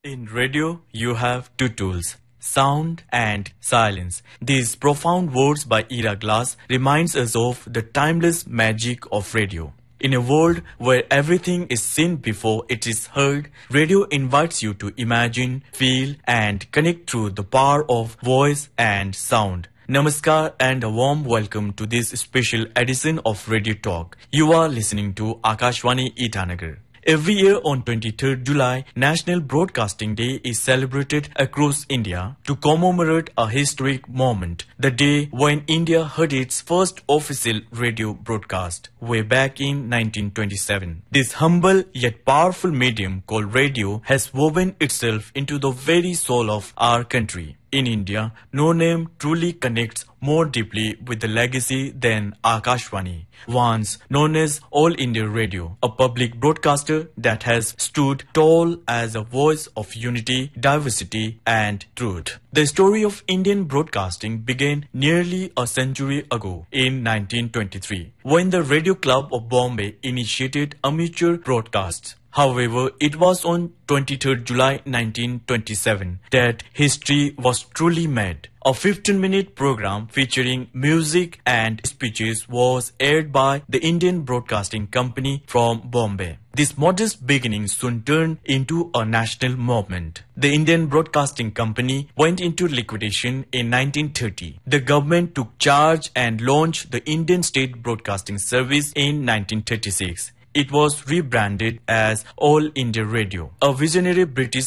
In radio, you have two tools, sound and silence. These profound words by Ira Glass reminds us of the timeless magic of radio. In a world where everything is seen before it is heard, radio invites you to imagine, feel and connect through the power of voice and sound. Namaskar and a warm welcome to this special edition of Radio Talk. You are listening to Akashvani Itanagar. Every year on 23rd July, National Broadcasting Day is celebrated across India to commemorate a historic moment, the day when India heard its first official radio broadcast, way back in 1927. This humble yet powerful medium called radio has woven itself into the very soul of our country. In India, no name truly connects more deeply with the legacy than Akashvani, once known as All India Radio, a public broadcaster that has stood tall as a voice of unity, diversity and truth. The story of Indian broadcasting began nearly a century ago in 1923, when the Radio Club of Bombay initiated amateur broadcasts. However, it was on 23rd July 1927 that history was truly made. A 15-minute program featuring music and speeches was aired by the Indian Broadcasting Company from Bombay. This modest beginning soon turned into a national movement. The Indian Broadcasting Company went into liquidation in 1930. The government took charge and launched the Indian State Broadcasting Service in 1936. It was rebranded as All India Radio. A visionary British